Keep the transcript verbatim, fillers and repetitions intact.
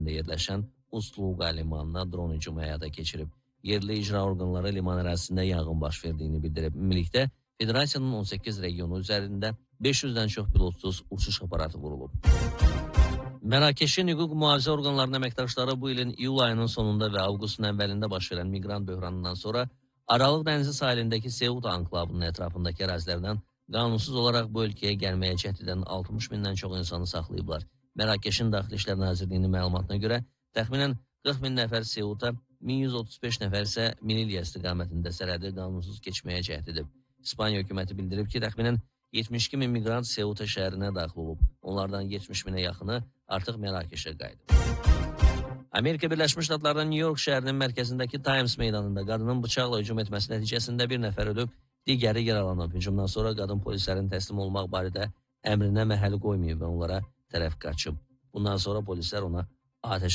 yerləşən Ust-Luga limanına dron hücumu həyata keçirib. Yerli icra orqanları liman ərazisində yanğın baş verdiyini bildirib. Ümumilikdə Federasiyanın on səkkiz regionu üzərində beş yüzdən çox pilotsuz uçuş aparatı vurulub. Mərakeşin hüquq mühafizə orqanlarının əməkdaşları bu ilin iyul ayının sonunda və avqustun əvvəlində baş verən miqrant böhranından sonra Aralıq dənizi sahilindəki Ceuta anklavının ətrafındakı ərazilərdən qanunsuz olaraq bu ölkəyə gəlməyə cəhd edən altmış mindən çox insanı saxlayıblar. Mərakeşin Daxili İşlər Nazirliyinin məlumatına görə təxminən qırx min nəfər Ceuta, min yüz otuz beş nəfər isə Melilya istiqamətində sərhədi qanunsuz keçməyə cəhd edib. İspaniya hökuməti bildirib ki, təxminən yetmiş iki min miqrant Ceuta şəhərinə daxil olub. Onlardan yetmiş minə yaxını artıq Mərakeşə qayıdıb. Amerika Birləşmiş Ştatlarının New York şəhərinin mərkəzindəki Times meydanında qadının bıçaqla hücum etməsi nəticəsində bir nəfər ölüb, digəri yaralanıb. Hücumdan sonra qadın polislərin təslim olmaq barədə əmrinə məhəl qoymayıb və onlara tərəf qaçıb. Bundan sonra polislər ona atəş